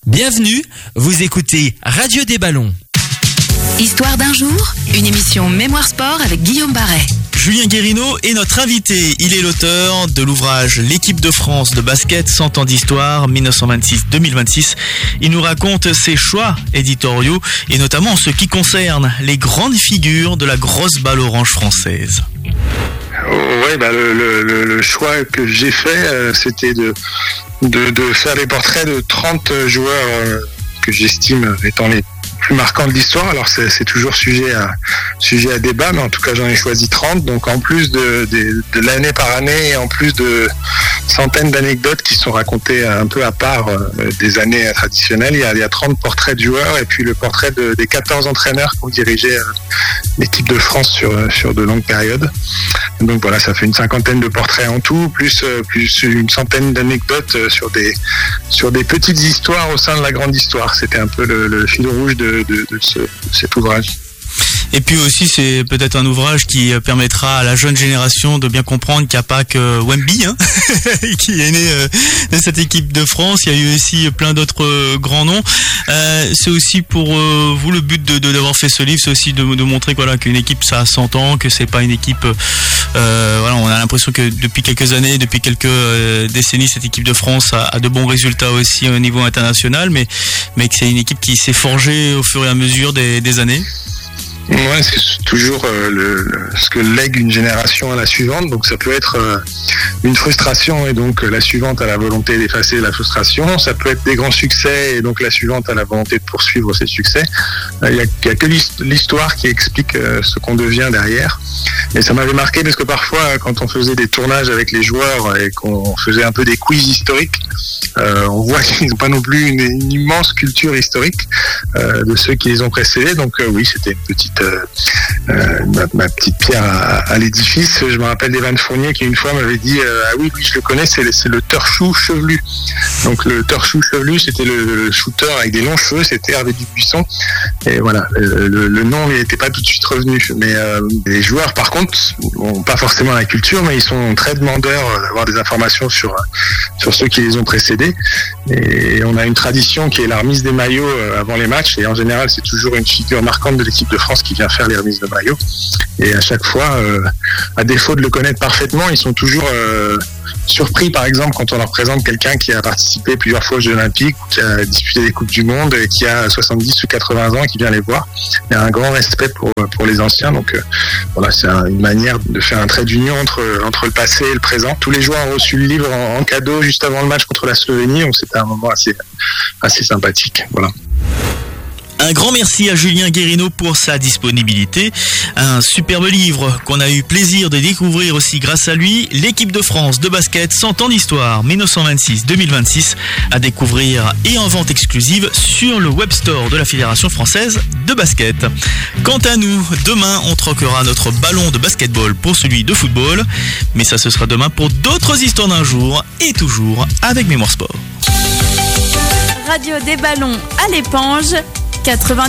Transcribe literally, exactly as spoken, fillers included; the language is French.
Bienvenue, vous écoutez Radio des Ballons. Histoire d'un jour, une émission Mémoire Sport avec Guillaume Barret. Julien Guérino est notre invité. Il est l'auteur de l'ouvrage L'équipe de France de basket, cent ans d'histoire, mille neuf cent vingt-six à deux mille vingt-six. Il nous raconte ses choix éditoriaux et notamment en ce qui concerne les grandes figures de la grosse balle orange française. Ouais, bah le, le, le choix que j'ai fait, euh, c'était de, de, de faire des portraits de trente joueurs euh, que j'estime étant les plus marquants de l'histoire. Alors c'est, c'est toujours sujet à sujet à débat, mais en tout cas j'en ai choisi trente. Donc en plus de, de, de l'année par année et en plus de centaines d'anecdotes qui sont racontées un peu à part euh, des années traditionnelles, il y, a, il y a trente portraits de joueurs et puis le portrait de, des quatorze entraîneurs qui ont dirigé euh, l'équipe de France sur sur de longues périodes. Donc voilà, ça fait une cinquantaine de portraits en tout, plus euh, plus une centaine d'anecdotes euh, sur des sur des petites histoires au sein de la grande histoire. C'était un peu le, le fil rouge de, de, de, ce, de cet ouvrage. Et puis aussi, c'est peut-être un ouvrage qui permettra à la jeune génération de bien comprendre qu'il n'y a pas que Wemby hein, qui est né euh, de cette équipe de France. Il y a eu aussi plein d'autres euh, grands noms. Euh, c'est aussi pour euh, vous le but de, de d'avoir fait ce livre, c'est aussi de, de montrer que, voilà, qu'une équipe ça a cent ans, que c'est pas une équipe. Euh, voilà, on a l'impression que depuis quelques années, depuis quelques euh, décennies, cette équipe de France a, a de bons résultats aussi au niveau international, mais mais que c'est une équipe qui s'est forgée au fur et à mesure des, des années. Ouais, c'est toujours euh, le, le, ce que lègue une génération à la suivante. Donc ça peut être euh, une frustration et donc euh, la suivante a la volonté d'effacer la frustration. Ça peut être des grands succès et donc la suivante a la volonté de poursuivre ces succès. Il euh, n'y a, y a que l'histoire qui explique euh, ce qu'on devient derrière. Et ça m'avait marqué parce que parfois, quand on faisait des tournages avec les joueurs et qu'on faisait un peu des quiz historiques, euh, on voit qu'ils n'ont pas non plus une, une immense culture historique euh, de ceux qui les ont précédés. Donc euh, oui, c'était une petite Euh, euh, ma, ma petite pierre à, à l'édifice. Je me rappelle d'Evan Fournier qui une fois m'avait dit euh, ah oui, oui je le connais, c'est, c'est le torchou chevelu. Donc le torchou chevelu, c'était le, le shooter avec des longs cheveux, c'était Hervé Dubuisson. Et voilà, le, le, le nom n'était pas tout de suite revenu. Mais euh, les joueurs par contre n'ont pas forcément la culture, mais ils sont très demandeurs d'avoir des informations sur sur ceux qui les ont précédés. Et on a une tradition qui est la remise des maillots avant les matchs, et en général c'est toujours une figure marquante de l'équipe de France qui vient faire les remises de maillots. Et à chaque fois, euh, à défaut de le connaître parfaitement, ils sont toujours euh, surpris, par exemple, quand on leur présente quelqu'un qui a participé plusieurs fois aux Jeux Olympiques, ou qui a disputé des Coupes du Monde et qui a soixante-dix ou quatre-vingts ans et qui vient les voir. Il y a un grand respect pour pour les anciens. Donc euh, voilà, c'est un, une manière de faire un trait d'union entre entre le passé et le présent. Tous les joueurs ont reçu le livre en, en cadeau juste avant le match contre la Slovénie. Donc c'était un moment assez assez sympathique. Voilà. Un grand merci à Julien Guérino pour sa disponibilité. Un superbe livre qu'on a eu plaisir de découvrir aussi grâce à lui. L'équipe de France de basket, cent ans d'histoire, mille neuf cent vingt-six à deux mille vingt-six, à découvrir et en vente exclusive sur le web store de la Fédération française de basket. Quant à nous, demain, on troquera notre ballon de basketball pour celui de football. Mais ça, ce sera demain pour d'autres histoires d'un jour et toujours avec Mémoire Sport. Radio des Ballons à l'éponge. quatre-vingt